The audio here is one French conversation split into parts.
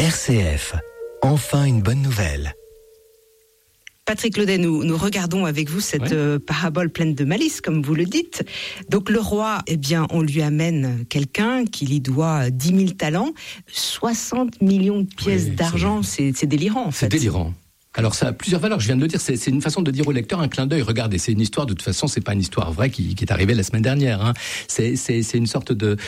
RCF, enfin une bonne nouvelle. Patrick Laudet, nous regardons avec vous cette parabole pleine de malice, comme vous le dites. Donc le roi, on lui amène quelqu'un qui lui doit 10 000 talents, 60 millions de pièces d'argent, c'est délirant en fait. C'est délirant. Alors ça a plusieurs valeurs, je viens de le dire, c'est une façon de dire au lecteur un clin d'œil. Regardez, c'est une histoire, de toute façon, c'est pas une histoire vraie qui est arrivée la semaine dernière. Hein. C'est une sorte de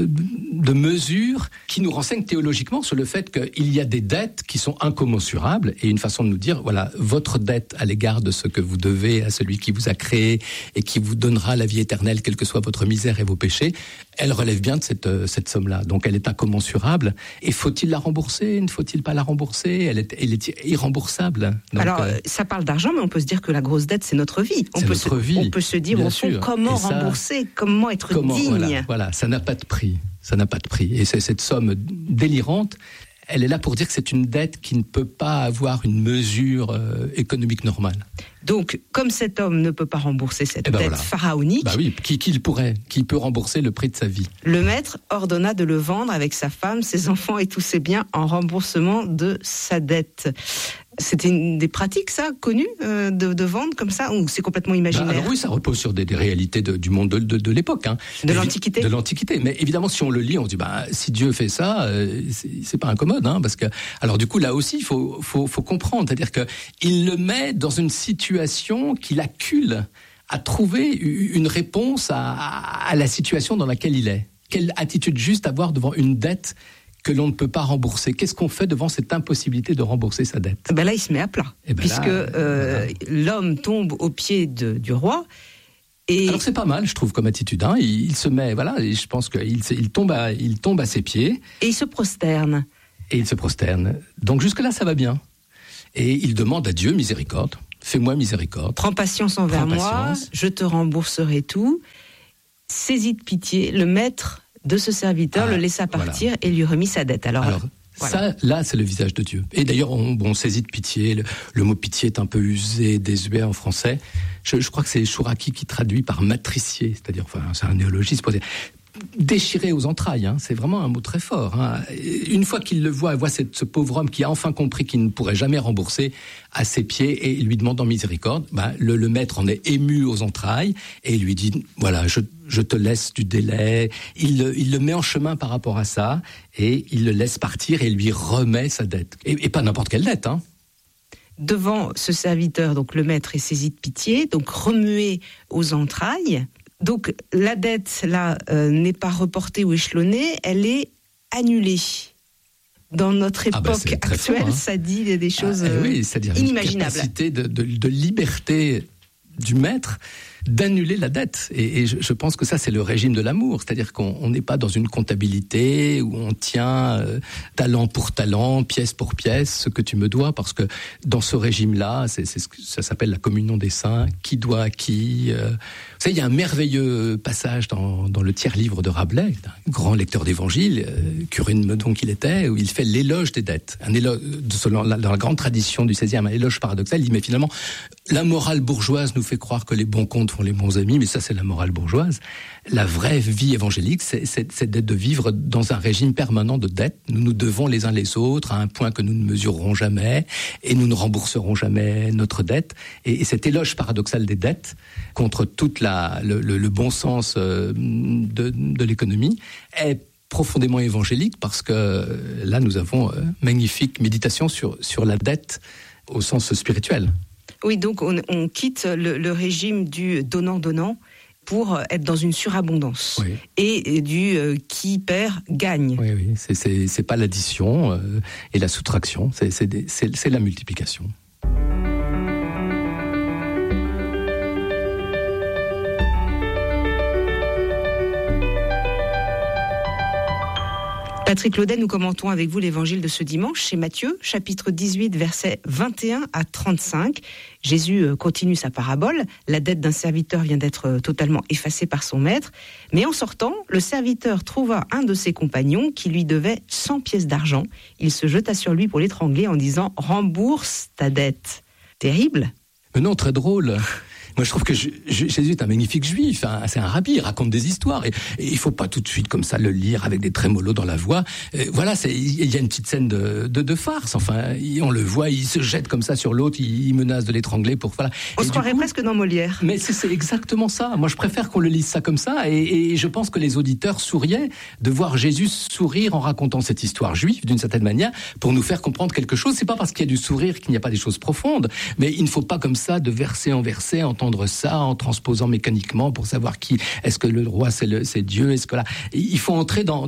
mesure qui nous renseigne théologiquement sur le fait qu'il y a des dettes qui sont incommensurables et une façon de nous dire, voilà, votre dette à l'égard de ce que vous devez à celui qui vous a créé et qui vous donnera la vie éternelle, quelle que soit votre misère et vos péchés, elle relève bien de cette somme-là. Donc elle est incommensurable. Et faut-il la rembourser? Ne faut-il pas la rembourser? Elle est irremboursable. Donc, alors, ça parle d'argent, mais on peut se dire que la grosse dette, c'est notre vie. On peut se dire, au fond, comment rembourser, comment être digne. Voilà, ça n'a pas de prix. Ça n'a pas de prix. Et c'est cette somme délirante, elle est là pour dire que c'est une dette qui ne peut pas avoir une mesure économique normale. Donc, comme cet homme ne peut pas rembourser cette dette pharaonique... Bah oui, qui peut rembourser le prix de sa vie? Le maître ordonna de le vendre avec sa femme, ses enfants et tous ses biens en remboursement de sa dette. C'était une des pratiques, ça, connues, de vendre comme ça, ou c'est complètement imaginaire? Alors oui, ça repose sur des réalités du monde de l'époque. Hein. De l'Antiquité? De l'Antiquité. Mais évidemment, si on le lit, on se dit, si Dieu fait ça, c'est pas incommode. Hein, parce que, alors du coup, là aussi, il faut comprendre. C'est-à-dire qu'il le met dans une situation qui l'accule à trouver une réponse à la situation dans laquelle il est. Quelle attitude juste avoir devant une dette que l'on ne peut pas rembourser? Qu'est-ce qu'on fait devant cette impossibilité de rembourser sa dette? Là, il se met à plat, puisque l'homme tombe aux pieds du roi. Et... Alors c'est pas mal, je trouve, comme attitude. Hein. Il se met, et je pense qu'il tombe à ses pieds. Et il se prosterne. Donc jusque-là, ça va bien. Et il demande à Dieu miséricorde. Fais-moi miséricorde. Prends patience envers moi, je te rembourserai tout. Saisis de pitié, le maître de ce serviteur le laissa partir et lui remit sa dette. Alors ça, là, c'est le visage de Dieu. Et d'ailleurs, on saisit de pitié. Le mot pitié est un peu usé, désuet en français. Je crois que c'est Chouraki qui traduit par matricier, c'est-à-dire, c'est un néologisme pour dire déchiré aux entrailles. Hein. C'est vraiment un mot très fort. Hein. Une fois qu'il le voit ce pauvre homme qui a enfin compris qu'il ne pourrait jamais rembourser, à ses pieds et lui demandant miséricorde, le maître en est ému aux entrailles et lui dit, voilà, je te laisse du délai. Il le met en chemin par rapport à ça et il le laisse partir et lui remet sa dette. Et pas n'importe quelle dette, hein. Devant ce serviteur, donc le maître est saisi de pitié, donc remué aux entrailles. Donc la dette, là, n'est pas reportée ou échelonnée, elle est annulée. Dans notre époque actuelle, fort, hein. Ça dit des choses c'est-à-dire inimaginables. Une capacité de liberté du maître d'annuler la dette. Et je pense que ça, c'est le régime de l'amour. C'est-à-dire qu'on n'est pas dans une comptabilité où on tient talent pour talent, pièce pour pièce, ce que tu me dois, parce que dans ce régime-là, ça s'appelle la communion des saints, qui doit à qui. Vous savez, il y a un merveilleux passage dans le tiers livre de Rabelais, un grand lecteur d'évangile, curé de Meudon qu'il était, où il fait l'éloge des dettes. Un éloge, dans la grande tradition du XVIe, un éloge paradoxal. Il dit, mais finalement, la morale bourgeoise nous fait croire que les bons comptes font les bons amis, mais ça, c'est la morale bourgeoise. La vraie vie évangélique, c'est d'être de vivre dans un régime permanent de dette. Nous nous devons les uns les autres à un point que nous ne mesurerons jamais et nous ne rembourserons jamais notre dette. Et cet éloge paradoxal des dettes contre toute le bon sens de l'économie est profondément évangélique parce que là, nous avons magnifique méditation sur la dette au sens spirituel. Oui, donc on quitte le régime du donnant-donnant pour être dans une surabondance. Oui. Et du qui perd gagne. Oui, c'est pas l'addition et la soustraction, c'est la multiplication. Patrick Laudet, nous commentons avec vous l'évangile de ce dimanche chez Matthieu, chapitre 18, versets 21 à 35. Jésus continue sa parabole. La dette d'un serviteur vient d'être totalement effacée par son maître. Mais en sortant, le serviteur trouva un de ses compagnons qui lui devait 100 pièces d'argent. Il se jeta sur lui pour l'étrangler en disant « Rembourse ta dette ». Terrible. Mais non, très drôle. Moi, je trouve que Jésus est un magnifique juif, c'est un rabbi, il raconte des histoires, et il faut pas tout de suite comme ça le lire avec des trémolos dans la voix. Voilà, il y a une petite scène de farce. Enfin, on le voit, il se jette comme ça sur l'autre, il menace de l'étrangler pour voilà. On se croirait presque dans Molière. Mais c'est exactement ça. Moi, je préfère qu'on le lise ça comme ça, et je pense que les auditeurs souriaient de voir Jésus sourire en racontant cette histoire juive d'une certaine manière pour nous faire comprendre quelque chose. C'est pas parce qu'il y a du sourire qu'il n'y a pas des choses profondes, mais il ne faut pas comme ça de verset en verset entendre ça en transposant mécaniquement pour savoir qui est-ce que le roi c'est Dieu, est-ce que là il faut entrer dans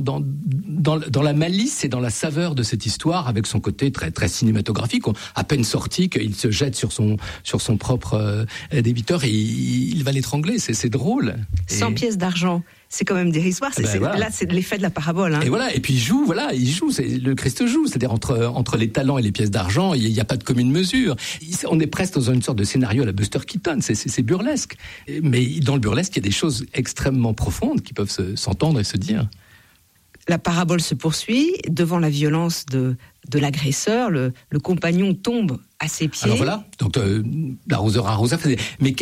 la malice et dans la saveur de cette histoire avec son côté très très cinématographique. À peine sorti qu'il se jette sur son propre débiteur et il va l'étrangler. C'est drôle. 100 pièces d'argent. C'est quand même dérisoire. Voilà. Là, c'est l'effet de la parabole. Et voilà. Et puis il joue. Le Christ joue. C'est-à-dire entre les talents et les pièces d'argent, il n'y a pas de commune mesure. On est presque dans une sorte de scénario à la Buster Keaton. C'est burlesque. Mais dans le burlesque, il y a des choses extrêmement profondes qui peuvent s'entendre et se dire. La parabole se poursuit. Devant la violence de l'agresseur, le compagnon tombe à ses pieds. Alors voilà, donc l'arroseur arrosa, c'est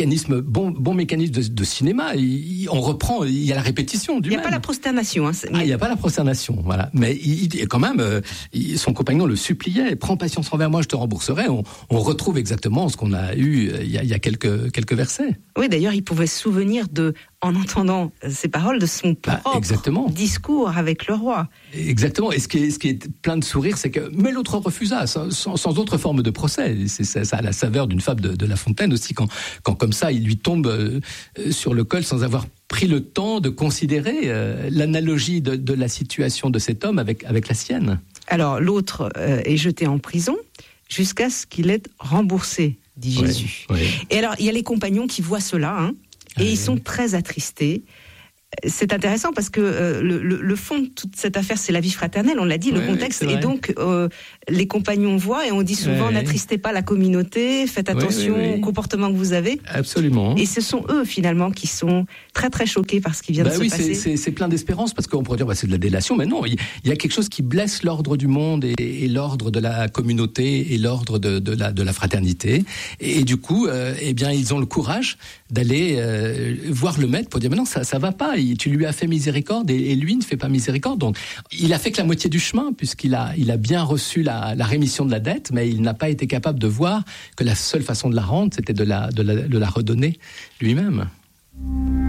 bon mécanisme de cinéma. On reprend, il y a la répétition du même. Il n'y a pas la prosternation. Il n'y a pas la prosternation, voilà. Mais quand même, son compagnon le suppliait, prends patience envers moi, je te rembourserai. On retrouve exactement ce qu'on a eu il y a quelques versets. Oui, d'ailleurs, il pouvait se souvenir en entendant ces paroles, de son propre discours avec le roi. Exactement. Et ce qui est plein de sourire, c'est que mais l'autre refusa, sans autre forme de procès. Ça a la saveur d'une fable de La Fontaine aussi, quand comme ça, il lui tombe sur le col sans avoir pris le temps de considérer l'analogie de la situation de cet homme avec la sienne. Alors, l'autre est jeté en prison jusqu'à ce qu'il ait remboursé, dit Jésus. Oui. Et alors, il y a les compagnons qui voient cela, et ils sont très attristés. C'est intéressant parce que le fond de toute cette affaire, c'est la vie fraternelle, on l'a dit, le contexte. Et donc, les compagnons voient et on dit souvent, n'attristez pas la communauté, faites attention au comportement que vous avez. Absolument. Et ce sont eux, finalement, qui sont très, très choqués par ce qui vient de se passer. C'est plein d'espérance parce qu'on pourrait dire, c'est de la délation. Mais non, il y a quelque chose qui blesse l'ordre du monde et l'ordre de la communauté et l'ordre de la fraternité. Et du coup, ils ont le courage d'aller voir le maître pour dire, mais non, ça va pas. Tu lui as fait miséricorde et lui ne fait pas miséricorde. Donc, il a fait que la moitié du chemin puisqu'il a bien reçu la rémission de la dette, mais il n'a pas été capable de voir que la seule façon de la rendre, c'était de la redonner lui-même.